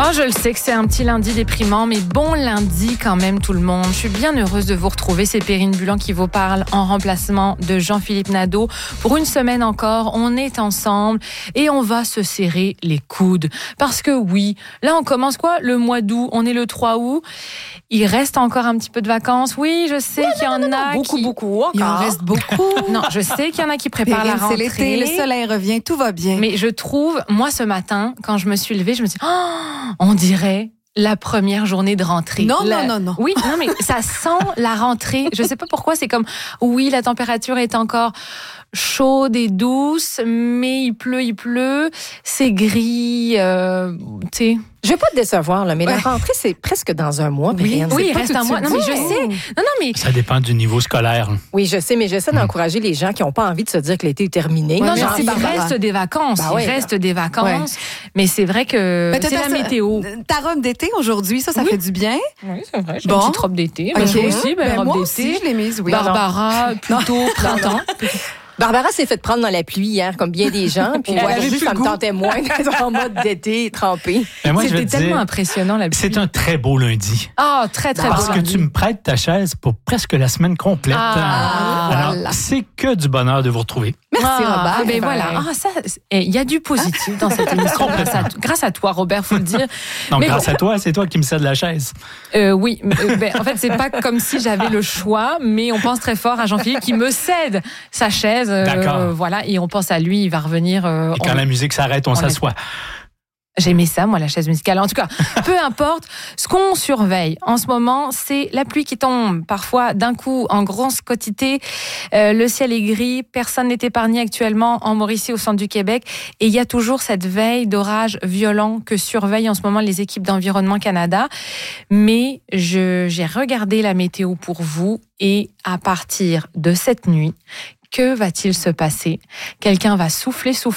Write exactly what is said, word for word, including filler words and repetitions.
Oh, je le sais que c'est un petit lundi déprimant, mais bon lundi quand même tout le monde. Je suis bien heureuse de vous retrouver. C'est Perrine Bulan qui vous parle en remplacement de Jean-Philippe Nadeau. Pour une semaine encore, on est ensemble et on va se serrer les coudes. Parce que oui, là on commence quoi? Le mois d'août, on est le trois août. Il reste encore un petit peu de vacances. Oui, je sais non, qu'il y en non, non, a non, beaucoup, qui... beaucoup encore. Il en reste beaucoup. Non, je sais qu'il y en a qui préparent Perrine, la rentrée. c'est l'été, le soleil revient, tout va bien. Mais je trouve, moi ce matin, quand je me suis levée, je me suis dit, oh, on dirait la première journée de rentrée. Non, la... non, non, non. Oui, non, mais ça sent la rentrée. Je sais pas pourquoi, c'est comme, oui, la température est encore chaude et douce, mais il pleut, il pleut, c'est gris, euh, tu sais. Je vais pas te décevoir, là, mais Ouais. la rentrée, c'est presque dans un mois, Perrine. Oui, il pas reste tout un de mois. suite. Non, mais je Ouais. sais. Non, non, mais... Ça dépend du niveau scolaire. Oui, je sais, mais j'essaie d'encourager les gens qui n'ont pas envie de se dire que l'été est terminé. Non, Ouais, non, merci, il Barbara. reste des vacances. Bah il ouais. reste des vacances. Mais c'est vrai que Mais t'as c'est la ta- météo. Ta robe d'été aujourd'hui, ça, ça Oui. fait du bien. Oui, c'est vrai. J'ai Bon. une petite robe d'été. Ben, Ok. moi aussi, belle Ben, robe moi d'été. aussi, je l'ai mise, oui. Barbara, plutôt printemps. Barbara s'est fait prendre dans la pluie hier, comme bien des gens. Puis Elle moi, avait aujourd'hui, plus ça le me goût. tentait moins d'être en mode d'été, trempé. Mais moi, je vais C'était te tellement dire, impressionnant, la pluie. c'est un très beau lundi. Ah, très, très Parce beau que lundi. tu me prêtes ta chaise pour presque la semaine complète. Ah, Alors, voilà. c'est que du bonheur de vous retrouver. Merci, Ah, Robert. ben Ben. voilà. Ah, ça, c'est- eh, il y a du positif dans cette émission. grâce, à, grâce à toi, Robert, faut le dire. Donc, Mais grâce bon. à toi, c'est toi qui me cède la chaise. Euh, oui, euh, ben, en fait, c'est pas comme si j'avais le choix, mais on pense très fort à Jean-Philippe qui me cède sa chaise. euh, D'accord. Voilà, et on pense à lui, il va revenir. euh, Et quand on- la musique s'arrête, on, on s'assoit. J'aimais ça, moi, la chaise musicale. En tout cas, peu importe, ce qu'on surveille en ce moment, c'est la pluie qui tombe parfois d'un coup en grosse quantité. Euh, le ciel est gris, personne n'est épargné actuellement en Mauricie, au centre du Québec. Et il y a toujours cette veille d'orage violent que surveillent en ce moment les équipes d'Environnement Canada. Mais je, j'ai regardé la météo pour vous et à partir de cette nuit, que va-t-il se passer? Quelqu'un va souffler, souffler.